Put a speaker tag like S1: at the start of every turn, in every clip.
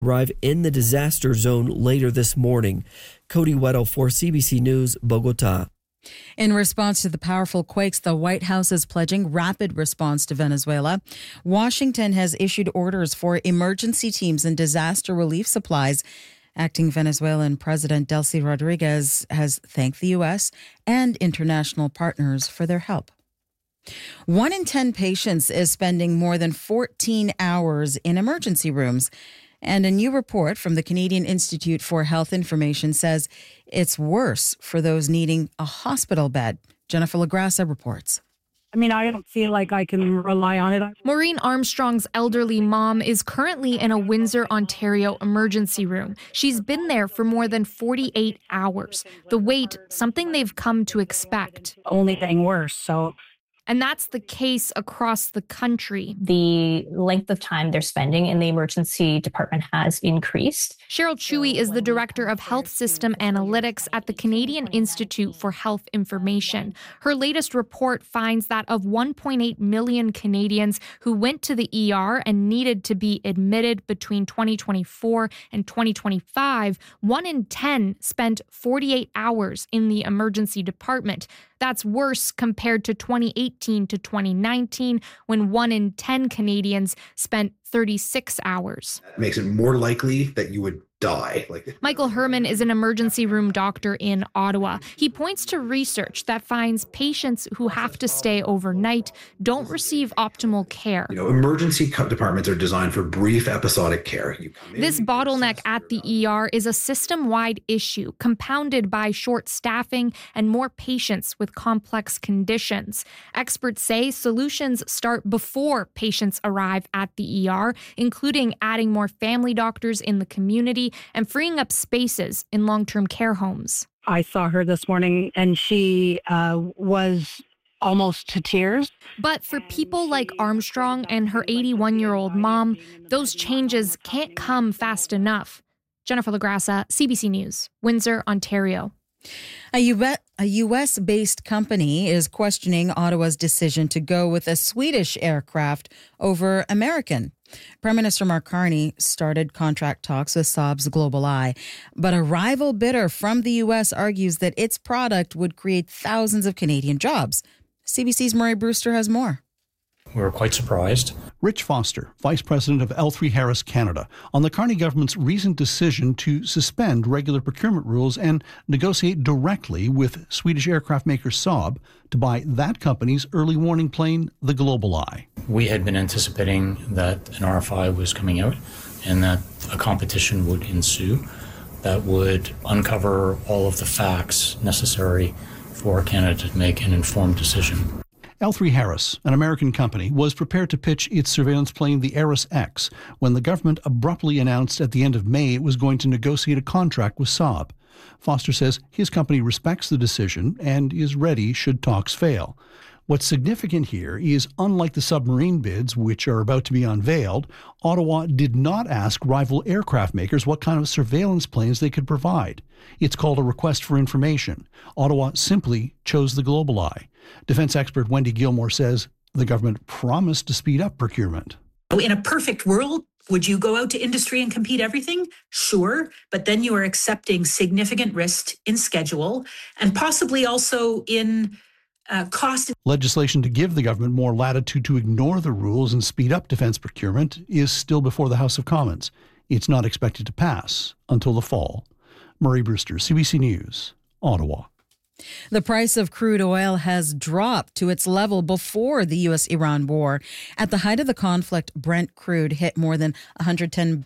S1: arrive in the disaster zone later this morning. Cody Weddle for CBC News, Bogota.
S2: In response to the powerful quakes, the White House is pledging rapid response to Venezuela. Washington has issued orders for emergency teams and disaster relief supplies. Acting Venezuelan President Delcy Rodriguez has thanked the U.S. and international partners for their help. 1 in 10 patients is spending more than 14 hours in emergency rooms. And a new report from the Canadian Institute for Health Information says it's worse for those needing a hospital bed. Jennifer LaGrassa reports.
S3: I don't feel like I can rely on it.
S4: Maureen Armstrong's elderly mom is currently in a Windsor, Ontario emergency room. She's been there for more than 48 hours. The wait, something they've come to expect.
S3: Only getting worse,
S4: And that's the case across the country.
S5: The length of time they're spending in the emergency department has increased.
S4: Cheryl Chewy is the Director of Health System Analytics at the Canadian Institute for Health Information. Her latest report finds that of 1.8 million Canadians who went to the ER and needed to be admitted between 2024 and 2025, 1 in 10 spent 48 hours in the emergency department. That's worse compared to 2018 to 2019, when 1 in 10 Canadians spent 36 hours.
S6: That makes it more likely that you would die.
S4: Michael Herman is an emergency room doctor in Ottawa. He points to research that finds patients who have to stay overnight don't receive optimal care.
S6: Emergency departments are designed for brief episodic care.
S4: This bottleneck at the ER is a system-wide issue, compounded by short staffing and more patients with complex conditions. Experts say solutions start before patients arrive at the ER, including adding more family doctors in the community and freeing up spaces in long-term care homes.
S3: I saw her this morning and she was almost to tears.
S4: But for people like Armstrong and her 81-year-old mom, those changes can't come fast enough. Jennifer LaGrassa, CBC News, Windsor, Ontario.
S2: A U.S.-based company is questioning Ottawa's decision to go with a Swedish aircraft over American. Prime Minister Mark Carney started contract talks with Saab's GlobalEye, but a rival bidder from the U.S. argues that its product would create thousands of Canadian jobs. CBC's Murray Brewster has more.
S7: We were quite surprised.
S8: Rich Foster, Vice President of L3Harris Canada, on the Carney government's recent decision to suspend regular procurement rules and negotiate directly with Swedish aircraft maker Saab to buy that company's early warning plane, the GlobalEye.
S7: We had been anticipating that an RFI was coming out and that a competition would ensue that would uncover all of the facts necessary for Canada to make an informed decision.
S8: L3Harris, an American company, was prepared to pitch its surveillance plane, the Ares X, when the government abruptly announced at the end of May it was going to negotiate a contract with Saab. Foster says his company respects the decision and is ready should talks fail. What's significant here is, unlike the submarine bids, which are about to be unveiled, Ottawa did not ask rival aircraft makers what kind of surveillance planes they could provide. It's called a request for information. Ottawa simply chose the GlobalEye. Defense expert Wendy Gilmore says the government promised to speed up procurement.
S9: In a perfect world, would you go out to industry and compete everything? Sure, but then you are accepting significant risk in schedule and possibly also in cost.
S8: Legislation to give the government more latitude to ignore the rules and speed up defense procurement is still before the House of Commons. It's not expected to pass until the fall. Murray Brewster, CBC News, Ottawa.
S2: The price of crude oil has dropped to its level before the U.S.-Iran war. At the height of the conflict, Brent crude hit more than $110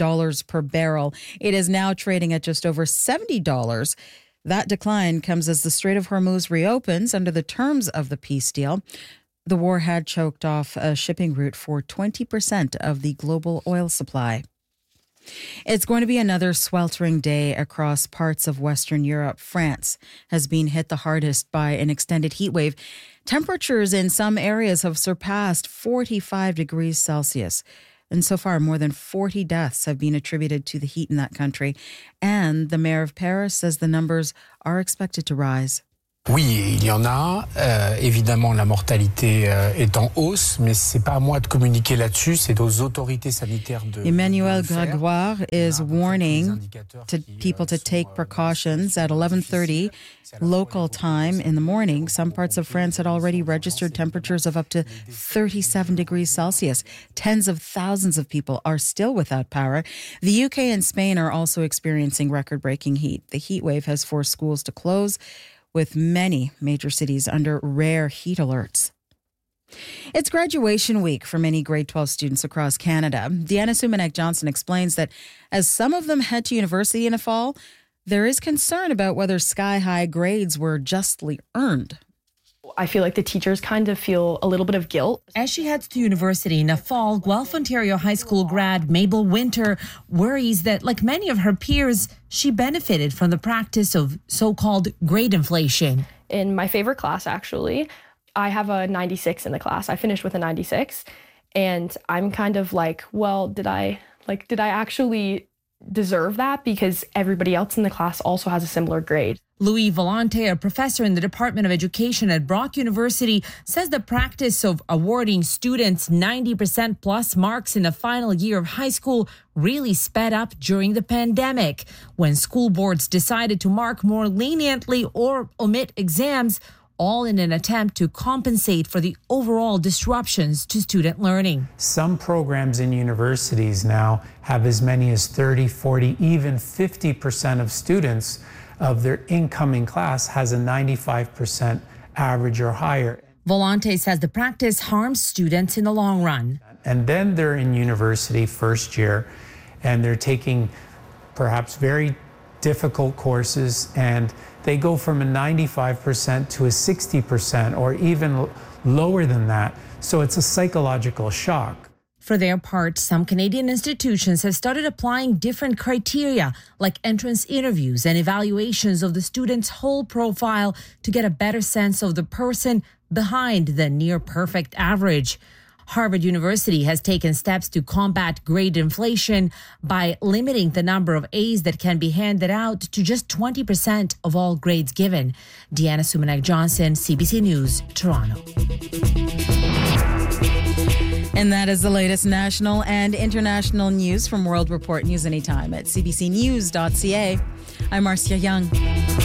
S2: per barrel. It is now trading at just over $70. That decline comes as the Strait of Hormuz reopens under the terms of the peace deal. The war had choked off a shipping route for 20% of the global oil supply. It's going to be another sweltering day across parts of Western Europe. France has been hit the hardest by an extended heat wave. Temperatures in some areas have surpassed 45 degrees Celsius. And so far, more than 40 deaths have been attributed to the heat in that country. And the mayor of Paris says the numbers are expected to rise.
S10: Oui, il y en a. Évidemment, la mortalité est en hausse, mais c'est pas à moi de communiquer là-dessus, c'est aux autorités sanitaires de
S2: Emmanuel
S10: le faire.
S2: Grégoire is warning people to take precautions. At 11:30 local time in the morning, some parts of France had already registered temperatures of up to 37 degrees Celsius. Tens of thousands of people are still without power. The UK and Spain are also experiencing record-breaking heat. The heat wave has forced schools to close, with many major cities under rare heat alerts. It's graduation week for many grade 12 students across Canada. Deanna Sumanek-Johnson explains that as some of them head to university in the fall, there is concern about whether sky-high grades were justly earned.
S11: I feel like the teachers kind of feel a little bit of guilt.
S12: As she heads to university in the fall, Guelph, Ontario High School grad Mabel Winter worries that, like many of her peers, she benefited from the practice of so-called grade inflation.
S11: In my favorite class, actually, I have a 96 in the class. I finished with a 96, and I'm kind of like, well, did I actually deserve that? Because everybody else in the class also has a similar grade.
S12: Louis Volante, a professor in the Department of Education at Brock University, says the practice of awarding students 90% plus marks in the final year of high school really sped up during the pandemic, when school boards decided to mark more leniently or omit exams, all in an attempt to compensate for the overall disruptions to student learning.
S13: Some programs in universities now have as many as 30, 40, even 50% of students of their incoming class has a 95% average or higher.
S12: Volante says the practice harms students in the long run.
S13: And then they're in university first year, and they're taking perhaps very difficult courses, and they go from a 95% to a 60% or even lower than that. So it's a psychological shock.
S12: For their part, some Canadian institutions have started applying different criteria, like entrance interviews and evaluations of the student's whole profile, to get a better sense of the person behind the near-perfect average. Harvard University has taken steps to combat grade inflation by limiting the number of A's that can be handed out to just 20% of all grades given. Deanna Sumanek-Johnson, CBC News, Toronto.
S2: And that is the latest national and international news from World Report News Anytime at cbcnews.ca. I'm Marcia Young.